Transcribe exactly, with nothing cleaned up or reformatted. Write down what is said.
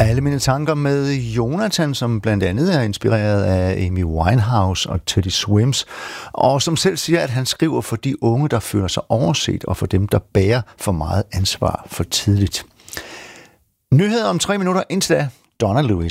Alle mine tanker med Jonathan, som blandt andet er inspireret af Amy Winehouse og Teddy Swims, og som selv siger, at han skriver for de unge, der føler sig overset, og for dem, der bærer for meget ansvar for tidligt. Nyheder om tre minutter, indtil da, Donna Lewis.